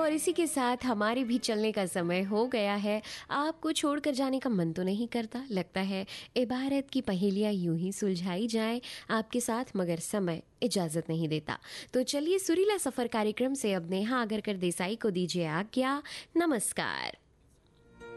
और इसी के साथ हमारे भी चलने का समय हो गया है। आपको छोड़कर जाने का मन तो नहीं करता, लगता है इबारत की पहेलियाँ यूं ही सुलझाई जाएं आपके साथ, मगर समय इजाजत नहीं देता। तो चलिए सुरीला सफर कार्यक्रम से अब नेहा आगरकर देसाई को दीजिए आज्ञा। नमस्कार।